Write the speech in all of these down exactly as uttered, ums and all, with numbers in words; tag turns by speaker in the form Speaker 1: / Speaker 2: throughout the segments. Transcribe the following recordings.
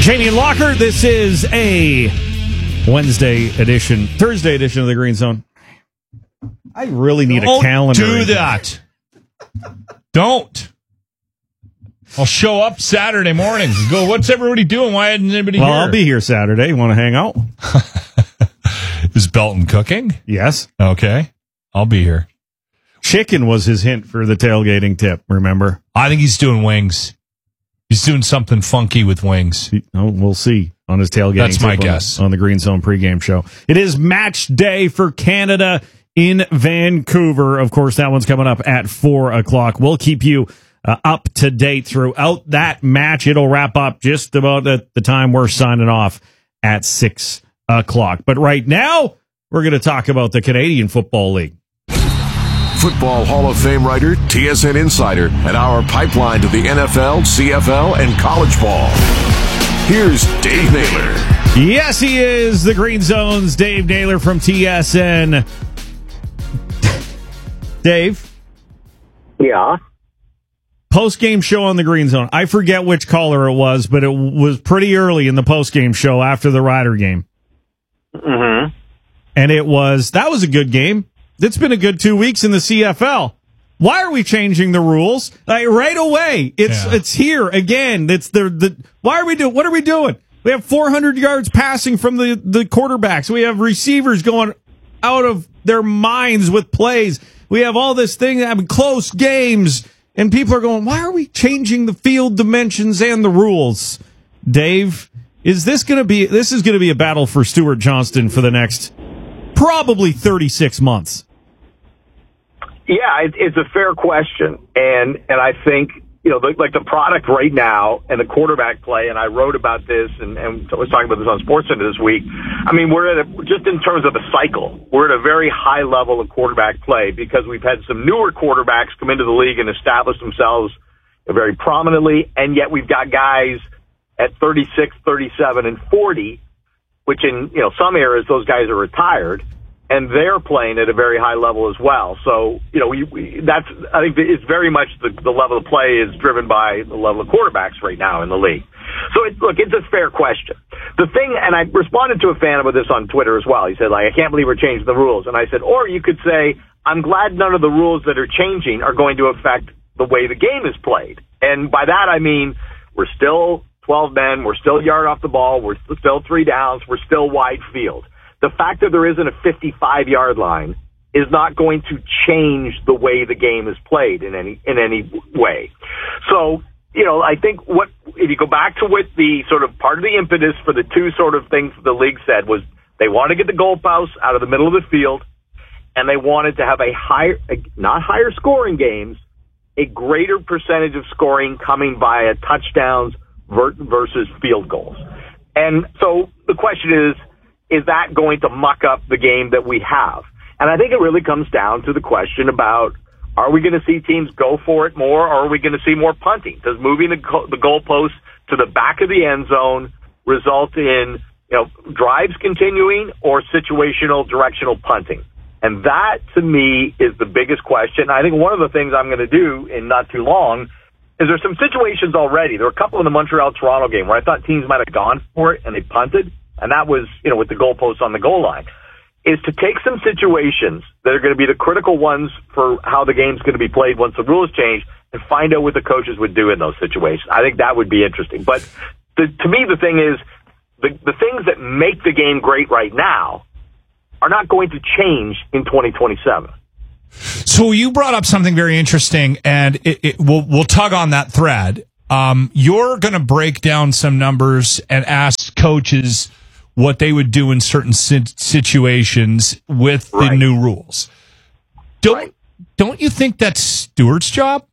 Speaker 1: Jamie and Locker, this is a Wednesday edition, Thursday edition of the Green Zone. I really need
Speaker 2: Don't
Speaker 1: a calendar.
Speaker 2: do that. Don't. I'll show up Saturday mornings and go, what's everybody doing? Why isn't anybody
Speaker 1: well,
Speaker 2: here?
Speaker 1: I'll be here Saturday. Want to hang out?
Speaker 2: Is Belton cooking?
Speaker 1: Yes.
Speaker 2: Okay. I'll be here.
Speaker 1: Chicken was his hint for the tailgating tip, remember?
Speaker 2: I think he's doing wings. He's doing something funky with wings.
Speaker 1: Oh, we'll see on his tailgating
Speaker 2: That's my
Speaker 1: tip
Speaker 2: guess.
Speaker 1: On, on the Green Zone pregame show. It is match day for Canada in Vancouver. Of course, that one's coming up at four o'clock. We'll keep you uh, up to date throughout that match. It'll wrap up just about at the time we're signing off at six o'clock. But right now, we're going to talk about the Canadian Football League.
Speaker 3: Football Hall of Fame writer, T S N insider, and our pipeline to the N F L, C F L, and college ball. Here's Dave Naylor.
Speaker 1: Yes, he is the Green Zone's Dave Naylor from T S N. Dave?
Speaker 4: Yeah?
Speaker 1: Post-game show on the Green Zone. I forget which caller it was, but it was pretty early in the post-game show after the Rider game.
Speaker 4: Mm-hmm.
Speaker 1: And it was, that was a good game. It's been a good two weeks in the C F L. Why are we changing the rules? Like right away. It's
Speaker 2: Yeah.
Speaker 1: it's here again. It's the the why are we doing what are we doing? We have four hundred yards passing from the, the quarterbacks. We have receivers going out of their minds with plays. We have all this thing having close games, and people are going, why are we changing the field dimensions and the rules? Dave, is this gonna be this is gonna be a battle for Stuart Johnston for the next probably thirty-six months.
Speaker 4: Yeah, it, it's a fair question, and and I think you know, the, like the product right now and the quarterback play. And I wrote about this, and, and I was talking about this on SportsCenter this week. I mean, we're at a, just in terms of a cycle, we're at a very high level of quarterback play because we've had some newer quarterbacks come into the league and establish themselves very prominently, and yet we've got guys at thirty-six, thirty-seven, and forty. Which in, you know, some eras, those guys are retired, and they're playing at a very high level as well. So, you know, we, we that's, I think it's very much the, the level of play is driven by the level of quarterbacks right now in the league. So, it, look, it's a fair question. The thing, and I responded to a fan about this on Twitter as well. He said, like, I can't believe we're changing the rules. And I said, or you could say, I'm glad none of the rules that are changing are going to affect the way the game is played. And by that, I mean, we're still twelve men, we're still yard off the ball, we're still three downs, we're still wide field. The fact that there isn't a fifty-five-yard line is not going to change the way the game is played in any in any way. So, you know, I think what if you go back to what the sort of part of the impetus for the two sort of things the league said was they want to get the goalposts out of the middle of the field, and they wanted to have a higher, not higher scoring games, a greater percentage of scoring coming via touchdowns versus field goals. And so the question is, is that going to muck up the game that we have? And I think it really comes down to the question about, are we going to see teams go for it more, or are we going to see more punting? Does moving the, go- the goalpost to the back of the end zone result in, you know, drives continuing or situational directional punting? And that, to me, is the biggest question. I think one of the things I'm going to do in not too long is there's some situations already. There were a couple in the Montreal-Toronto game where I thought teams might have gone for it and they punted, and that was, you know, with the goalposts on the goal line, is to take some situations that are going to be the critical ones for how the game's going to be played once the rules change and find out what the coaches would do in those situations. I think that would be interesting. But the, to me, the thing is, the, the things that make the game great right now are not going to change in twenty twenty-seven.
Speaker 2: So you brought up something very interesting, and it, it, we'll, we'll tug on that thread. Um, you're going to break down some numbers and ask coaches what they would do in certain situations with
Speaker 4: Right.
Speaker 2: the new rules. Don't
Speaker 4: Right.
Speaker 2: don't you think that's Stuart's job?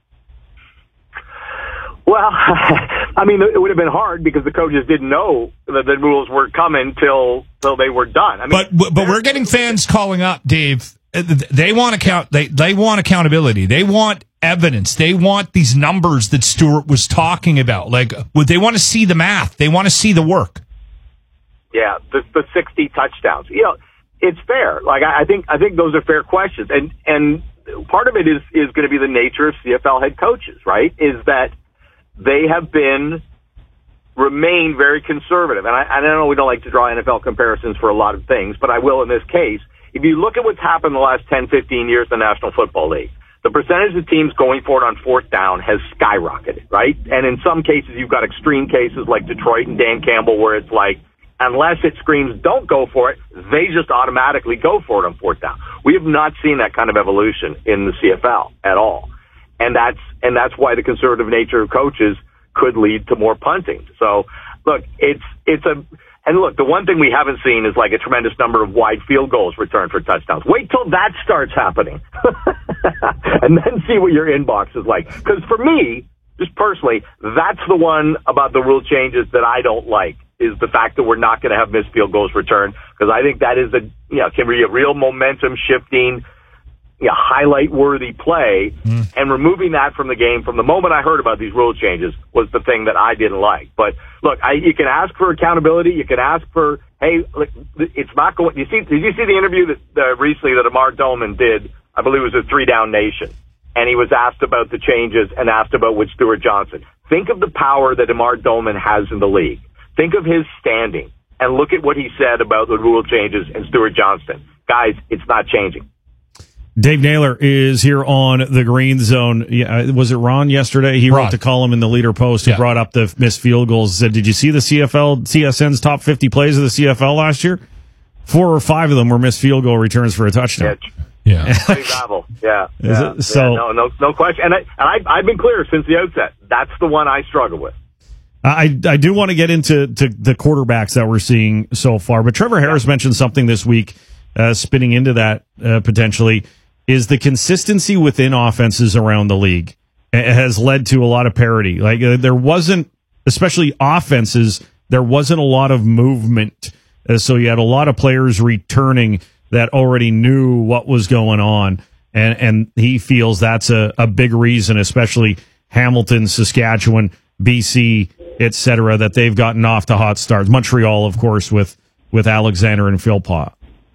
Speaker 4: Well, I mean, it would have been hard because the coaches didn't know that the rules were coming till till they were done. I mean,
Speaker 2: But but we're getting fans calling up, Dave. They want account. They they want accountability. They want evidence. They want these numbers that Stuart was talking about. Like, they want to see the math. They want to see the work.
Speaker 4: Yeah, the, the sixty touchdowns. You know, it's fair. Like, I, I think I think those are fair questions, and and part of it is is going to be the nature of C F L head coaches, right? Is that they have been remain very conservative. And I, I know we don't like to draw N F L comparisons for a lot of things, but I will in this case. If you look at what's happened in the last ten, fifteen years in the National Football League, the percentage of teams going for it on fourth down has skyrocketed, right? And in some cases, you've got extreme cases like Detroit and Dan Campbell where it's like, unless it screams don't go for it, they just automatically go for it on fourth down. We have not seen that kind of evolution in the C F L at all. And that's, and that's why the conservative nature of coaches could lead to more punting. So, look, it's, it's a, and look, the one thing we haven't seen is like a tremendous number of wide field goals returned for touchdowns. Wait till that starts happening. And then see what your inbox is like. Because for me, just personally, that's the one about the rule changes that I don't like, is the fact that we're not going to have missed field goals returned. Because I think that is a, you know, can be a real momentum shifting, you know, highlight worthy play. Mm. And removing that from the game from the moment I heard about these rule changes was the thing that I didn't like. But look, I, you can ask for accountability. You can ask for, hey, look, it's not going, you see, did you see the interview that uh, recently that Amar Doman did? I believe it was a Three Down Nation. And he was asked about the changes and asked about with Stuart Johnson. Think of the power that Amar Doman has in the league. Think of his standing and look at what he said about the rule changes and Stuart Johnston. Guys, it's not changing.
Speaker 1: Dave Naylor is here on the Green Zone. Yeah, was it Ron yesterday? He
Speaker 2: Ron.
Speaker 1: wrote the column in the Leader Post. He
Speaker 2: yeah.
Speaker 1: brought up the missed field goals. Said, did you see the C F L, C S N's top fifty plays of the C F L last year? Four or five of them were missed field goal returns for a touchdown.
Speaker 4: Yeah. Yeah. yeah. yeah.
Speaker 1: So,
Speaker 4: yeah. No, no, no question. And, I, and I, I've been clear since the outset. That's the one I struggle with.
Speaker 1: I, I do want to get into to the quarterbacks that we're seeing so far, but Trevor Harris yeah. mentioned something this week, uh, spinning into that uh, potentially, is the consistency within offenses around the league. It has led to a lot of parity. Like uh, there wasn't, especially offenses, there wasn't a lot of movement. Uh, so you had a lot of players returning that already knew what was going on. And, and he feels that's a, a big reason, especially Hamilton, Saskatchewan, B C, et cetera, that they've gotten off to hot starts. Montreal, of course, with, with Alexander and Philpott.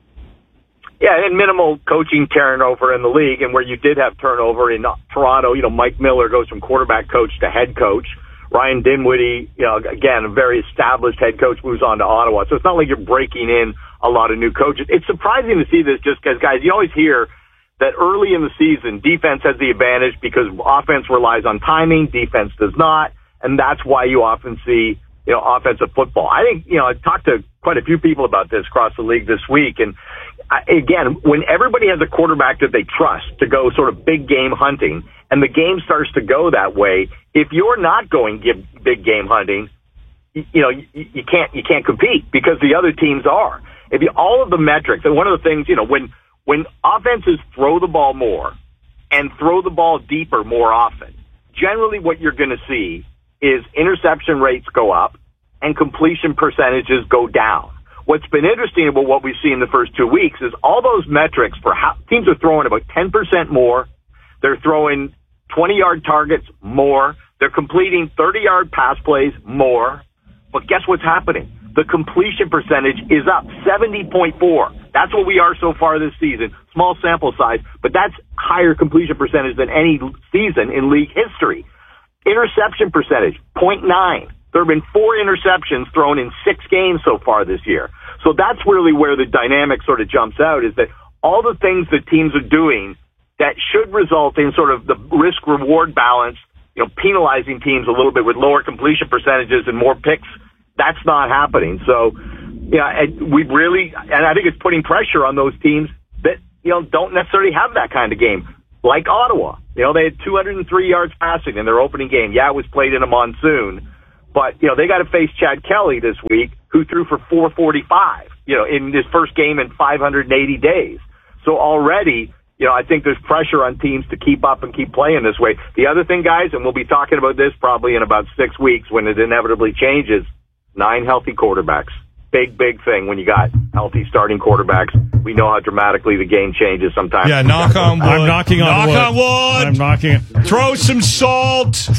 Speaker 4: Yeah, and minimal coaching turnover in the league, and where you did have turnover in Toronto, you know, Mike Miller goes from quarterback coach to head coach. Ryan Dinwiddie, you know, again, a very established head coach, moves on to Ottawa. So it's not like you're breaking in a lot of new coaches. It's surprising to see this just because, guys, you always hear that early in the season, defense has the advantage because offense relies on timing, defense does not, and that's why you often see, you know, offensive football. I think, you know, I talked to quite a few people about this across the league this week, and I, again, when everybody has a quarterback that they trust to go sort of big game hunting, and the game starts to go that way, if you're not going give big game hunting, you, you know, you, you can't you can't compete because the other teams are. If you, all of the metrics, and one of the things, you know, when when offenses throw the ball more and throw the ball deeper more often, generally what you're going to see is interception rates go up and completion percentages go down. What's been interesting about what we've seen in the first two weeks is all those metrics for how teams are throwing about ten percent more. They're throwing twenty-yard targets more. They're completing thirty-yard pass plays more. But guess what's happening? The completion percentage is up seventy point four. That's what we are so far this season. Small sample size, but that's higher completion percentage than any season in league history. Interception percentage, zero point nine. There have been four interceptions thrown in six games so far this year. So that's really where the dynamic sort of jumps out, is that all the things that teams are doing that should result in sort of the risk-reward balance, you know, penalizing teams a little bit with lower completion percentages and more picks, that's not happening. So, yeah, we really, and I think it's putting pressure on those teams that, you know, don't necessarily have that kind of game, like Ottawa. You know, they had two hundred three yards passing in their opening game. Yeah, it was played in a monsoon. But, you know, they got to face Chad Kelly this week, who threw for four forty-five, you know, in his first game in five hundred eighty days. So already, you know, I think there's pressure on teams to keep up and keep playing this way. The other thing, guys, and we'll be talking about this probably in about six weeks when it inevitably changes, nine healthy quarterbacks. Big, big thing when you got healthy starting quarterbacks. We know how dramatically the game changes sometimes.
Speaker 2: Yeah, knock on wood.
Speaker 1: I'm knocking on
Speaker 2: knock
Speaker 1: wood.
Speaker 2: on wood.
Speaker 1: I'm knocking.
Speaker 2: Throw some salt.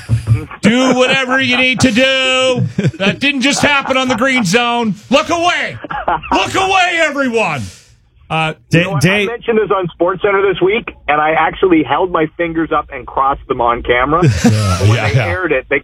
Speaker 2: Do whatever you need to do. That didn't just happen on the Green Zone. Look away. Look away, everyone. Uh,
Speaker 4: you know what? I mentioned this on SportsCenter this week, and I actually held my fingers up and crossed them on camera.
Speaker 2: Yeah,
Speaker 4: but when
Speaker 2: yeah,
Speaker 4: they
Speaker 2: yeah.
Speaker 4: aired it, they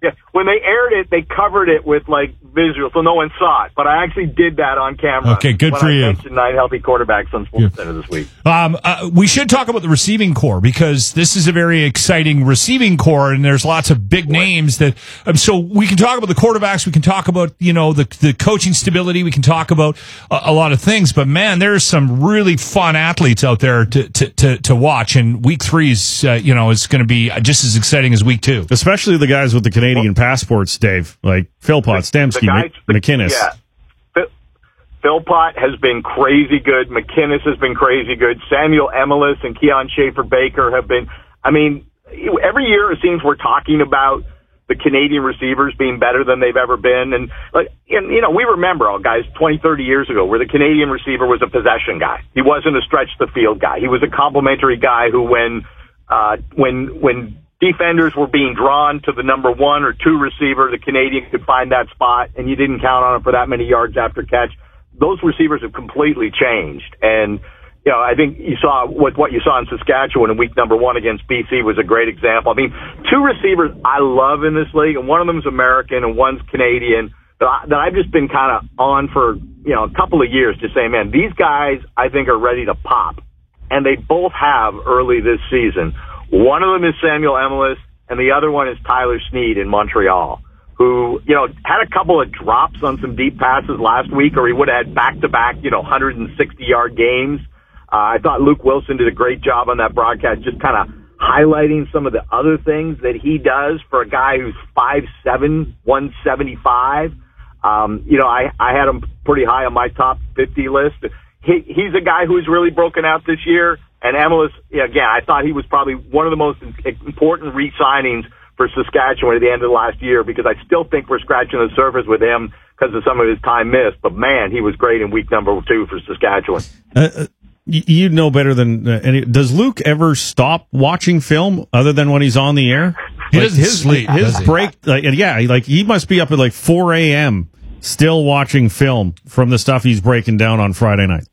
Speaker 4: Yeah, when they aired it, they covered it with like visual, so no one saw it. But I actually did that on camera.
Speaker 2: Okay, good
Speaker 4: when
Speaker 2: for
Speaker 4: I
Speaker 2: you.
Speaker 4: mentioned nine healthy quarterbacks on SportsCenter this week.
Speaker 2: Um, uh, we should talk about the receiving core because this is a very exciting receiving core, and there's lots of big names that. Um, so we can talk about the quarterbacks. We can talk about you know the the coaching stability. We can talk about a, a lot of things. But man, there's some really fun athletes out there to to to, to watch. And week three is uh, you know is going to be just as exciting as week two.
Speaker 1: Especially the guys with the Canadian passports, Dave, like Philpott, Stamsky,
Speaker 4: guys,
Speaker 1: McInnes.
Speaker 4: Yeah. Phil, Philpott has been crazy good. McInnes has been crazy good. Samuel Emelis and Keon Schaefer-Baker have been, I mean, every year it seems we're talking about the Canadian receivers being better than they've ever been. And, like, and you know, we remember, all guys, twenty, thirty years ago, where the Canadian receiver was a possession guy. He wasn't a stretch the field guy. He was a complimentary guy who, when, uh, when, when, defenders were being drawn to the number one or two receiver, the Canadian could find that spot, and you didn't count on him for that many yards after catch. Those receivers have completely changed. And, you know, I think you saw what, what you saw in Saskatchewan in week number one against B C was a great example. I mean, two receivers I love in this league, and one of them is American and one's Canadian, that, I, that I've just been kind of on for, you know, a couple of years to say, man, these guys I think are ready to pop. And they both have early this season. One of them is Samuel Emelis, and the other one is Tyler Snead in Montreal, who, you know, had a couple of drops on some deep passes last week, or he would have had back-to-back, you know, one hundred sixty-yard games. Uh, I thought Luke Wilson did a great job on that broadcast, just kind of highlighting some of the other things that he does for a guy who's five seven, one seventy-five. Um, you know, I, I had him pretty high on my top fifty list. He, he's a guy who's really broken out this year. And Emelis, again, I thought he was probably one of the most important re-signings for Saskatchewan at the end of the last year, because I still think we're scratching the surface with him because of some of his time missed. But, man, he was great in week number two for Saskatchewan.
Speaker 1: Uh, you know better than uh, any. Does Luke ever stop watching film other than when he's on the air?
Speaker 2: He
Speaker 1: like
Speaker 2: doesn't
Speaker 1: his,
Speaker 2: sleep,
Speaker 1: His
Speaker 2: does he?
Speaker 1: break, like, yeah, like he must be up at like four a.m. still watching film from the stuff he's breaking down on Friday night.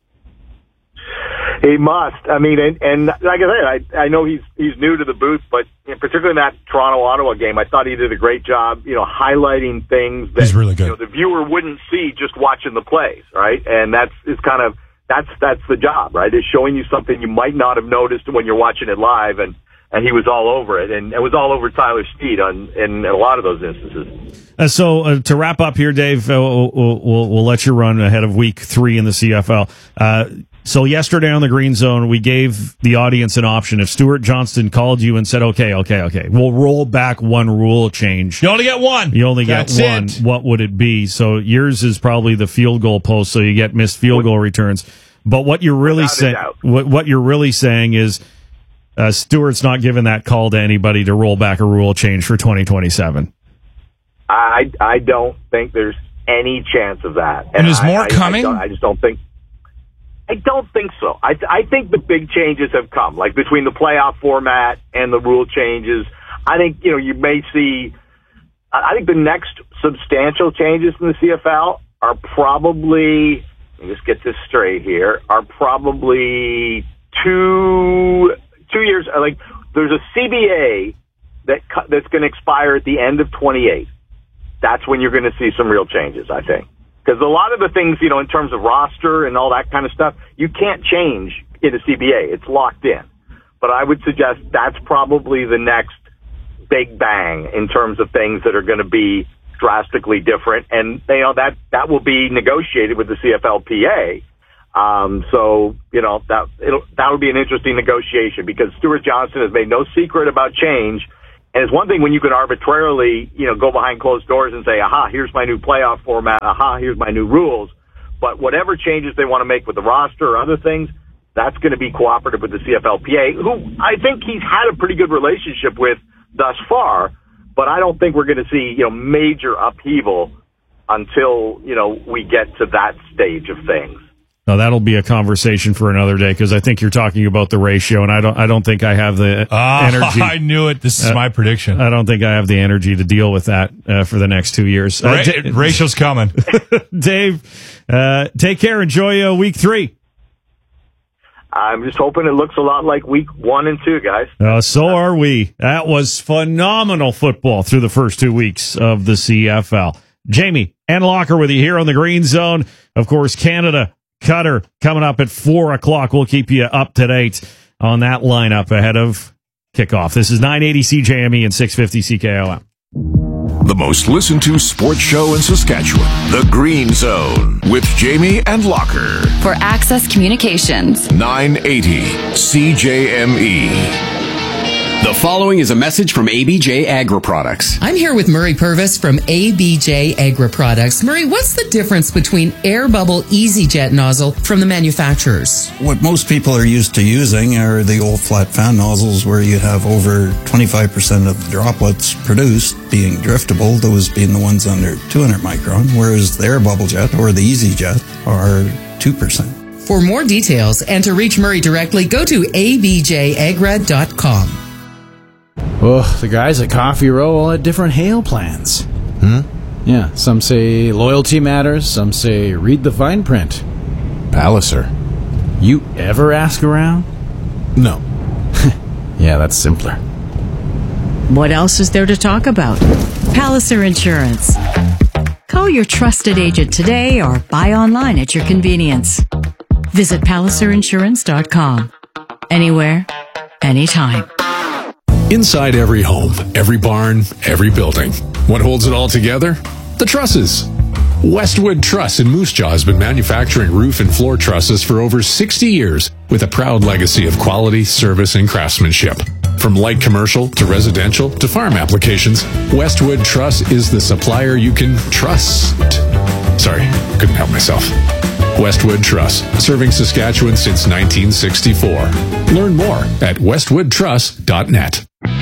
Speaker 4: He must. I mean, and, and like I said, I, I know he's he's new to the booth, but in particularly in that Toronto-Ottawa game, I thought he did a great job, you know, highlighting things that
Speaker 2: He's really good.
Speaker 4: You know, the viewer wouldn't see just watching the plays, right? And that's is kind of that's that's the job, right? Is showing you something you might not have noticed when you're watching it live, and and he was all over it, and it was all over Tyler Snead on in a lot of those instances.
Speaker 1: Uh, so uh, to wrap up here, Dave, uh, we'll, we'll, we'll let you run ahead of week three in the C F L. Uh, So yesterday on the Green Zone, we gave the audience an option. If Stuart Johnston called you and said, okay, okay, okay, we'll roll back one rule change.
Speaker 2: You only get one.
Speaker 1: You only
Speaker 2: That's
Speaker 1: get one.
Speaker 2: it.
Speaker 1: What would it be? So yours is probably the field goal post, so you get missed field goal returns. But what you're really
Speaker 4: Without a
Speaker 1: saying,
Speaker 4: doubt.
Speaker 1: what, what you're really saying is, uh, Stuart's not giving that call to anybody to roll back a rule change for twenty twenty-seven.
Speaker 4: I I don't think there's any chance of that. And,
Speaker 2: And is
Speaker 4: I-
Speaker 2: more
Speaker 4: I,
Speaker 2: coming?
Speaker 4: I, don't- I just don't think. I don't think so. I I think the big changes have come, like between the playoff format and the rule changes. I think, you know, you may see. I think the next substantial changes in the C F L are probably. Let me just get this straight here. Are probably two two years. Like there's a C B A that cu- that's going to expire at the end of twenty-eight. That's when you're going to see some real changes, I think. Because a lot of the things, you know, in terms of roster and all that kind of stuff, you can't change in a C B A. It's locked in. But I would suggest that's probably the next big bang in terms of things that are going to be drastically different. And, you know, that, that will be negotiated with the C F L P A. Um, so, you know, that, it'll, that would be an interesting negotiation because Stuart Johnston has made no secret about change. And it's one thing when you can arbitrarily, you know, go behind closed doors and say, aha, here's my new playoff format. Aha, here's my new rules. But whatever changes they want to make with the roster or other things, that's going to be cooperative with the C F L P A, who I think he's had a pretty good relationship with thus far. But I don't think we're going to see, you know, major upheaval until, you know, we get to that stage of things.
Speaker 1: Now that'll be a conversation for another day because I think you're talking about the ratio, and I don't. I don't think I have the
Speaker 2: Oh,
Speaker 1: energy.
Speaker 2: I knew it. This is
Speaker 1: Uh,
Speaker 2: my prediction.
Speaker 1: I don't think I have the energy to deal with that uh, for the next two years. Uh,
Speaker 2: Ra-
Speaker 1: D-
Speaker 2: Rachel's coming.
Speaker 1: Dave, uh, take care. Enjoy uh, week three.
Speaker 4: I'm just hoping it looks a lot like week one and two, guys.
Speaker 1: Uh, so are we. That was phenomenal football through the first two weeks of the C F L. Jamie and Locker with you here on the Green Zone. Of course, Canada, Qatar coming up at four o'clock. We'll keep you up to date on that lineup ahead of kickoff. This is nine eighty C J M E and six fifty C K O M.
Speaker 3: The most listened to sports show in Saskatchewan, The Green Zone, with Jamie and Locker.
Speaker 5: For Access Communications.
Speaker 3: nine eighty C J M E.
Speaker 6: The following is a message from A B J Agri Products.
Speaker 7: I'm here with Murray Purvis from A B J Agri Products. Murray, what's the difference between Air Bubble EasyJet nozzle from the manufacturers?
Speaker 8: What most people are used to using are the old flat fan nozzles where you have over twenty-five percent of the droplets produced being driftable, those being the ones under two hundred micron, whereas the Air Bubble Jet or the EasyJet are two percent.
Speaker 7: For more details and to reach Murray directly, go to a b j agra dot com.
Speaker 9: Oh, the guys at Coffee Row all had different hail plans.
Speaker 8: Hmm?
Speaker 9: Yeah, some say loyalty matters, some say read the fine print.
Speaker 8: Palliser.
Speaker 9: You ever ask around?
Speaker 8: No.
Speaker 9: Yeah, that's simpler.
Speaker 10: What else is there to talk about? Palliser Insurance. Call your trusted agent today or buy online at your convenience. Visit palliser insurance dot com. Anywhere, anytime.
Speaker 11: Inside every home, every barn, every building. What holds it all together? The trusses. Westwood Truss in Moose Jaw has been manufacturing roof and floor trusses for over sixty years with a proud legacy of quality, service, and craftsmanship. From light commercial to residential to farm applications, Westwood Truss is the supplier you can trust. Sorry, couldn't help myself. Westwood Truss, serving Saskatchewan since nineteen sixty-four. Learn more at westwood truss dot net.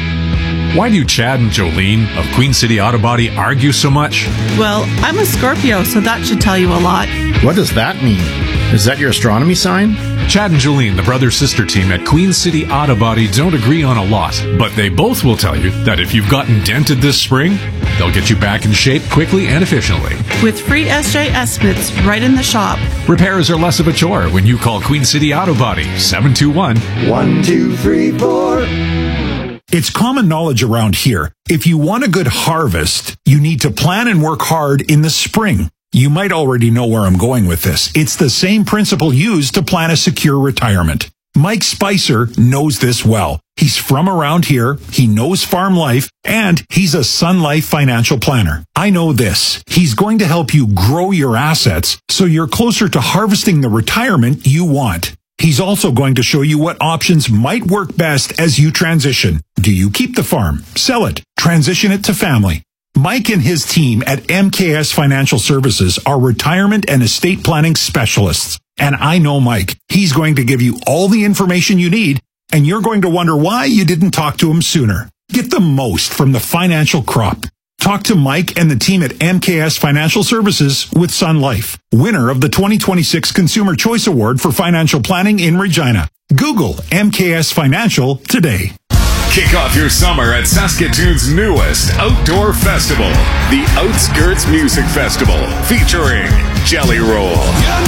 Speaker 12: Why do Chad and Jolene of Queen City Auto Body argue so much?
Speaker 13: Well, I'm a Scorpio, so that should tell you a lot.
Speaker 14: What does that mean? Is that your astronomy sign?
Speaker 12: Chad and Jolene, the brother-sister team at Queen City Auto Body, don't agree on a lot, but they both will tell you that if you've gotten dented this spring, they'll get you back in shape quickly and efficiently.
Speaker 13: With free S J estimates right in the shop.
Speaker 12: Repairs are less of a chore when you call Queen City Auto Body, seven two one,
Speaker 15: one two three four. It's common knowledge around here. If you want a good harvest, you need to plan and work hard in the spring. You might already know where I'm going with this. It's the same principle used to plan a secure retirement. Mike Spicer knows this well. He's from around here, he knows farm life, and he's a Sun Life financial planner. I know this. He's going to help you grow your assets so you're closer to harvesting the retirement you want. He's also going to show you what options might work best as you transition. Do you keep the farm, sell it, transition it to family? Mike and his team at M K S Financial Services are retirement and estate planning specialists. And I know Mike. He's going to give you all the information you need, and you're going to wonder why you didn't talk to him sooner. Get the most from the financial crop. Talk to Mike and the team at M K S Financial Services with Sun Life, winner of the twenty twenty-six Consumer Choice Award for Financial Planning in Regina. Google M K S Financial today.
Speaker 16: Kick off your summer at Saskatoon's newest outdoor festival, the Outskirts Music Festival, featuring Jelly Roll.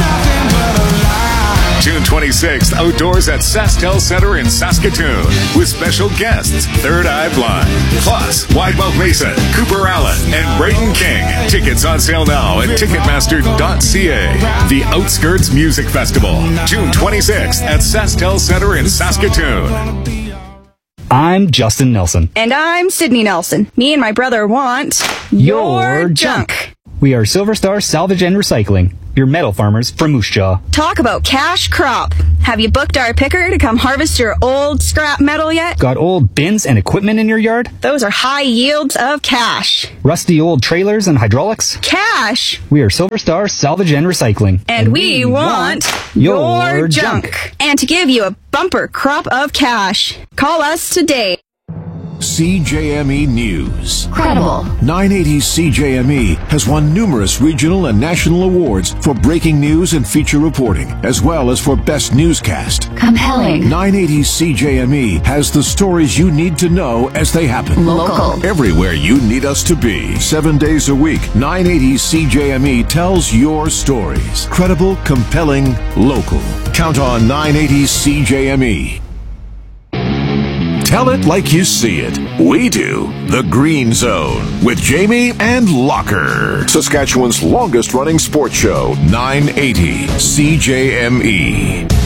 Speaker 16: June twenty-sixth, outdoors at SaskTel Center in Saskatoon, with special guests Third Eye Blind, plus Widemouth Mason, Cooper Allen, and Braden King. Tickets on sale now at ticketmaster dot c a. The Outskirts Music Festival, June twenty-sixth at SaskTel Center in Saskatoon.
Speaker 17: I'm Justin Nelson.
Speaker 18: And I'm Sydney Nelson. Me and my brother want
Speaker 17: your, your junk. junk. We are Silver Star Salvage and Recycling, your metal farmers from Moose Jaw.
Speaker 18: Talk about cash crop. Have you booked our picker to come harvest your old scrap metal yet?
Speaker 17: Got old bins and equipment in your yard?
Speaker 18: Those are high yields of cash.
Speaker 17: Rusty old trailers and hydraulics?
Speaker 18: Cash.
Speaker 17: We are Silver Star Salvage and Recycling.
Speaker 18: And, and we, we want your, your junk. junk. And to give you a bumper crop of cash, call us today.
Speaker 3: C J M E News.
Speaker 5: Credible.
Speaker 3: nine eighty C J M E has won numerous regional and national awards for breaking news and feature reporting, as well as for best newscast.
Speaker 5: Compelling.
Speaker 3: nine eighty C J M E has the stories you need to know as they happen.
Speaker 5: Local.
Speaker 3: Everywhere you need us to be. Seven days a week, nine eighty C J M E tells your stories. Credible, compelling, local. Count on nine eighty C J M E. Tell it like you see it. We do. The Green Zone with Jamie and Locker. Saskatchewan's longest running sports show, nine eighty C J M E.